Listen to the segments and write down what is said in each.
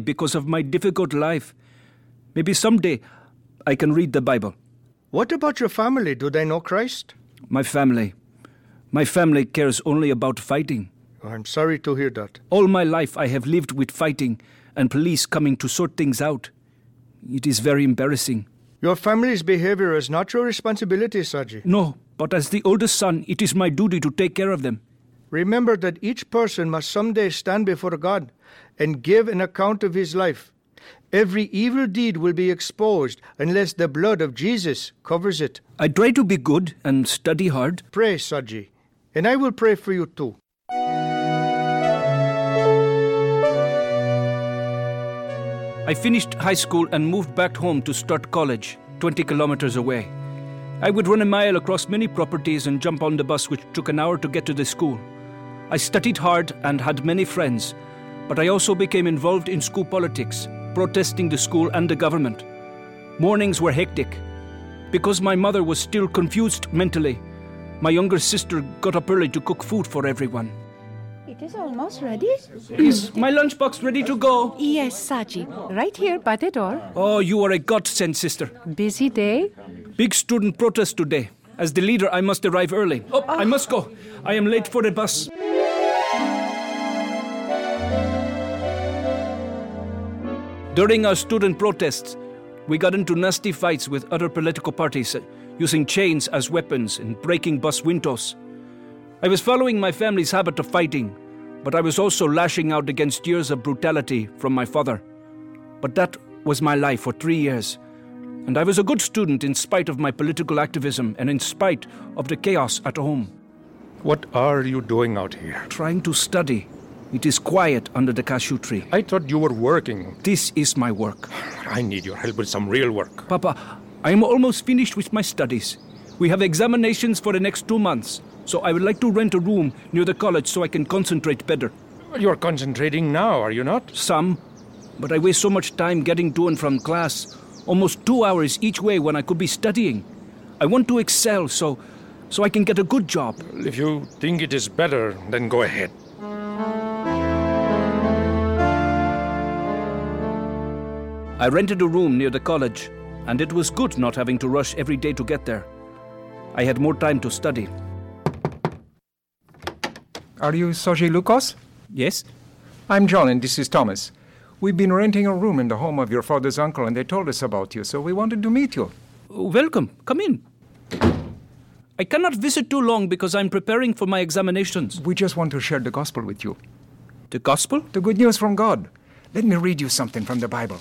because of my difficult life. Maybe someday I can read the Bible. What about your family? Do they know Christ? My family cares only about fighting. Oh, I'm sorry to hear that. All my life I have lived with fighting and police coming to sort things out. It is very embarrassing. Your family's behavior is not your responsibility, Saji. No, but as the oldest son, it is my duty to take care of them. Remember that each person must someday stand before God and give an account of his life. Every evil deed will be exposed unless the blood of Jesus covers it. I try to be good and study hard. Pray, Saji, and I will pray for you too. I finished high school and moved back home to start college, 20 kilometers away. I would run a mile across many properties and jump on the bus, which took an hour to get to the school. I studied hard and had many friends, but I also became involved in school politics, protesting the school and the government. Mornings were hectic. Because my mother was still confused mentally, my younger sister got up early to cook food for everyone. It is almost ready. Is my lunchbox ready to go? Yes, Saji. Right here by the door. Oh, you are a godsend, sister. Busy day? Big student protest today. As the leader, I must arrive early. I must go. I am late for the bus. During our student protests, we got into nasty fights with other political parties, using chains as weapons and breaking bus windows. I was following my family's habit of fighting, but I was also lashing out against years of brutality from my father. But that was my life for 3 years, and I was a good student in spite of my political activism and in spite of the chaos at home. What are you doing out here? Trying to study. It is quiet under the cashew tree. I thought you were working. This is my work. I need your help with some real work. Papa, I am almost finished with my studies. We have examinations for the next 2 months, so I would like to rent a room near the college so I can concentrate better. You're concentrating now, are you not? Some, but I waste so much time getting to and from class. Almost 2 hours each way when I could be studying. I want to excel so I can get a good job. If you think it is better, then go ahead. I rented a room near the college, and it was good not having to rush every day to get there. I had more time to study. Are you Saji Lucas? Yes? I'm John, and this is Thomas. We've been renting a room in the home of your father's uncle, and they told us about you, so we wanted to meet you. Welcome. Come in. I cannot visit too long because I'm preparing for my examinations. We just want to share the gospel with you. The gospel? The good news from God. Let me read you something from the Bible.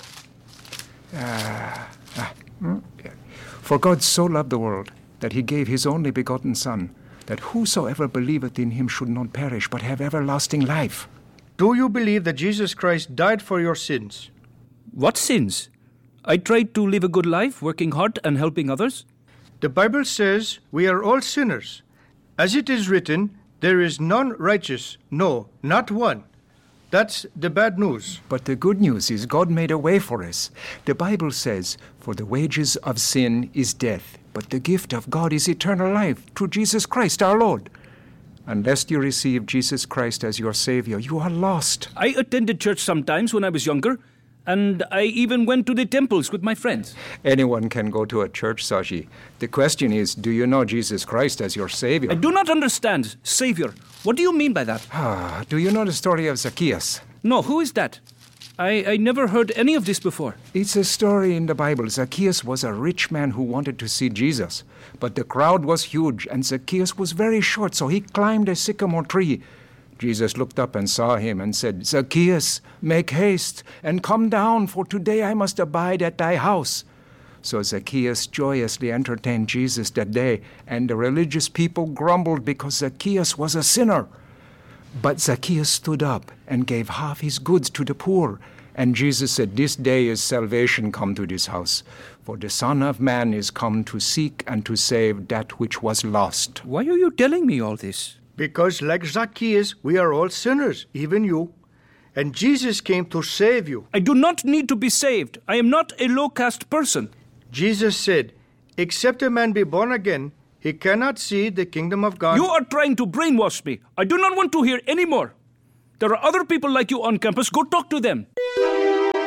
For God so loved the world that he gave his only begotten Son, that whosoever believeth in him should not perish, but have everlasting life. Do you believe that Jesus Christ died for your sins? What sins? I tried to live a good life, working hard and helping others. The Bible says we are all sinners. As it is written, there is none righteous, no, not one. That's the bad news. But the good news is God made a way for us. The Bible says, for the wages of sin is death, but the gift of God is eternal life through Jesus Christ our Lord. Unless you receive Jesus Christ as your Savior, you are lost. I attended church sometimes when I was younger, and I even went to the temples with my friends. Anyone can go to a church, Saji. The question is, do you know Jesus Christ as your Savior? I do not understand. Savior. What do you mean by that? Do you know the story of Zacchaeus? No, who is that? I never heard any of this before. It's a story in the Bible. Zacchaeus was a rich man who wanted to see Jesus. But the crowd was huge, and Zacchaeus was very short, so he climbed a sycamore tree. Jesus looked up and saw him and said, Zacchaeus, make haste and come down, for today I must abide at thy house. So Zacchaeus joyously entertained Jesus that day, and the religious people grumbled because Zacchaeus was a sinner. But Zacchaeus stood up and gave half his goods to the poor. And Jesus said, this day is salvation come to this house, for the Son of Man is come to seek and to save that which was lost. Why are you telling me all this? Because like Zacchaeus, we are all sinners, even you. And Jesus came to save you. I do not need to be saved. I am not a low-caste person. Jesus said, except a man be born again, he cannot see the kingdom of God. You are trying to brainwash me. I do not want to hear any more. There are other people like you on campus. Go talk to them.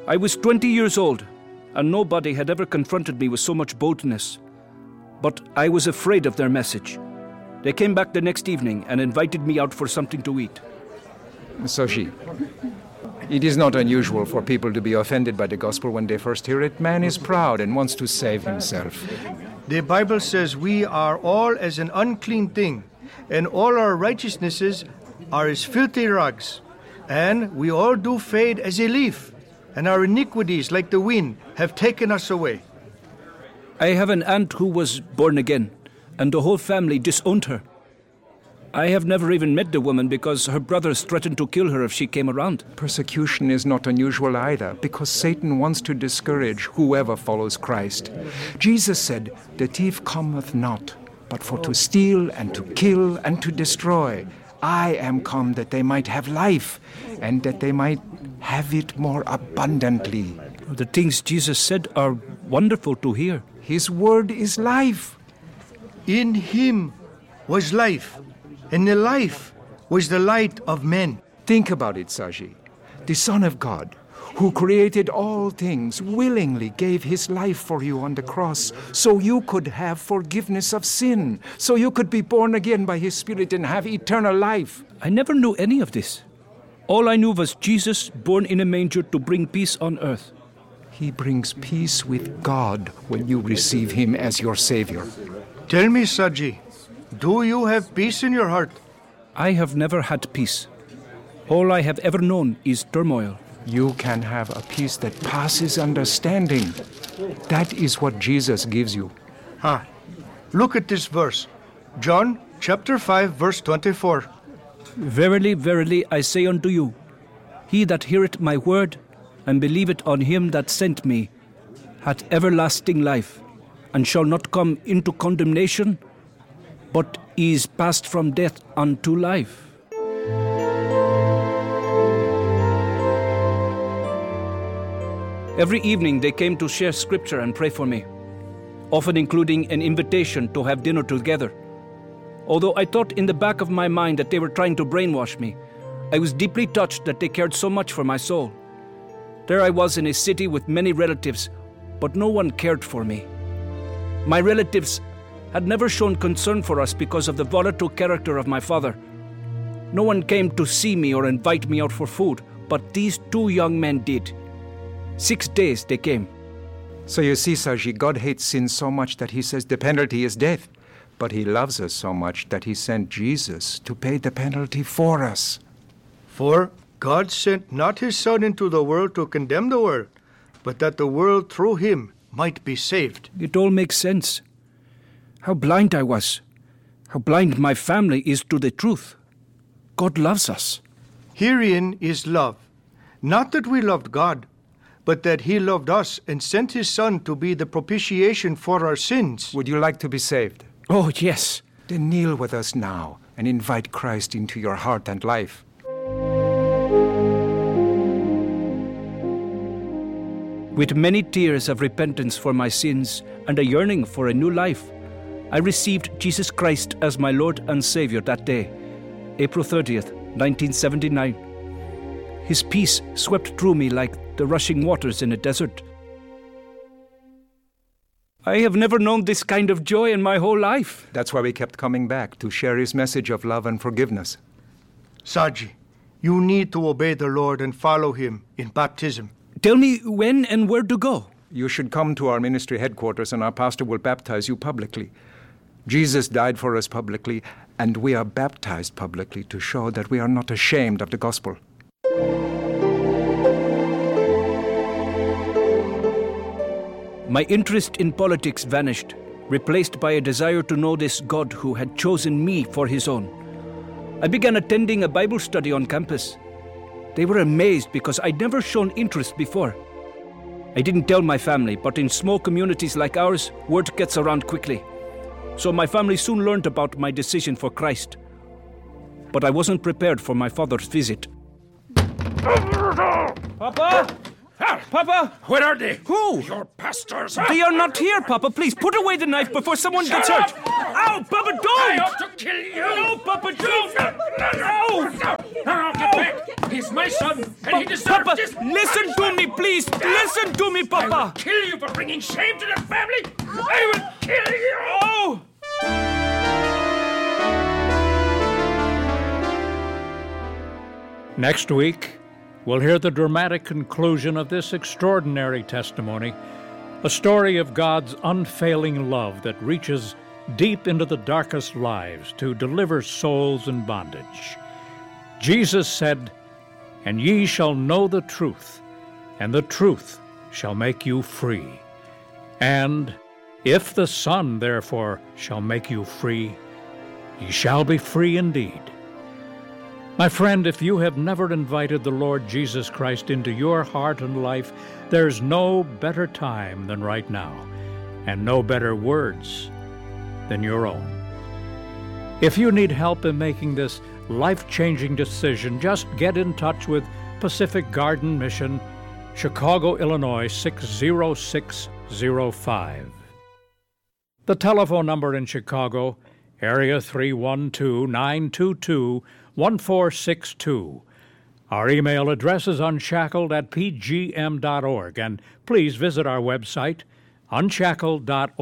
I was 20 years old, and nobody had ever confronted me with so much boldness. But I was afraid of their message. They came back the next evening and invited me out for something to eat. Saji, it is not unusual for people to be offended by the gospel when they first hear it. Man is proud and wants to save himself. The Bible says we are all as an unclean thing, and all our righteousnesses are as filthy rags. And we all do fade as a leaf, and our iniquities, like the wind, have taken us away. I have an aunt who was born again, and the whole family disowned her. I have never even met the woman because her brothers threatened to kill her if she came around. Persecution is not unusual either, because Satan wants to discourage whoever follows Christ. Jesus said, "The thief cometh not, but for to steal and to kill and to destroy. I am come that they might have life, and that they might have it more abundantly." The things Jesus said are wonderful to hear. His word is life. In him was life, and the life was the light of men. Think about it, Saji. The Son of God, who created all things, willingly gave his life for you on the cross so you could have forgiveness of sin, so you could be born again by his Spirit and have eternal life. I never knew any of this. All I knew was Jesus born in a manger to bring peace on earth. He brings peace with God when you receive him as your Savior. Tell me, Saji, do you have peace in your heart? I have never had peace. All I have ever known is turmoil. You can have a peace that passes understanding. That is what Jesus gives you. Look at this verse. John chapter 5, verse 24. Verily, verily, I say unto you, he that heareth my word, and believeth on him that sent me, hath everlasting life, and shall not come into condemnation, but is passed from death unto life. Every evening they came to share scripture and pray for me, often including an invitation to have dinner together. Although I thought in the back of my mind that they were trying to brainwash me, I was deeply touched that they cared so much for my soul. There I was in a city with many relatives, but no one cared for me. My relatives had never shown concern for us because of the volatile character of my father. No one came to see me or invite me out for food, but these two young men did. 6 days they came. So you see, Saji, God hates sin so much that he says the penalty is death. But he loves us so much that he sent Jesus to pay the penalty for us. For God sent not his Son into the world to condemn the world, but that the world through him might be saved. It all makes sense. How blind I was. How blind my family is to the truth. God loves us. Herein is love. Not that we loved God, but that he loved us and sent his Son to be the propitiation for our sins. Would you like to be saved? Oh, yes. Then kneel with us now and invite Christ into your heart and life. With many tears of repentance for my sins and a yearning for a new life, I received Jesus Christ as my Lord and Savior that day, April 30th, 1979. His peace swept through me like the rushing waters in a desert. I have never known this kind of joy in my whole life. That's why we kept coming back, to share his message of love and forgiveness. Saji, you need to obey the Lord and follow him in baptism. Tell me when and where to go. You should come to our ministry headquarters and our pastor will baptize you publicly. Jesus died for us publicly, and we are baptized publicly to show that we are not ashamed of the gospel. My interest in politics vanished, replaced by a desire to know this God who had chosen me for his own. I began attending a Bible study on campus. They were amazed because I'd never shown interest before. I didn't tell my family, but in small communities like ours, word gets around quickly. So my family soon learned about my decision for Christ. But I wasn't prepared for my father's visit. Papa! Papa! Where are they? Who? Your pastors. They are not here, Papa. Please, put away the knife before someone gets hurt. Ow, Papa, I don't! ought to kill you. No, Papa, don't! No, get back. He's mine. my son, and he deserves Papa, this. listen to me, please. Listen to me, I will Papa. kill you for bringing shame to the family. I will kill you. Oh! Next week, we'll hear the dramatic conclusion of this extraordinary testimony, a story of God's unfailing love that reaches deep into the darkest lives to deliver souls in bondage. Jesus said, "And ye shall know the truth, and the truth shall make you free. And if the Son therefore shall make you free, ye shall be free indeed." My friend, if you have never invited the Lord Jesus Christ into your heart and life, there's no better time than right now, and no better words than your own. If you need help in making this life-changing decision, just get in touch with Pacific Garden Mission, Chicago, Illinois 60605. The telephone number in Chicago, area 312-922-1462. Our email address is unshackled@pgm.org, and please visit our website, unshackled.org.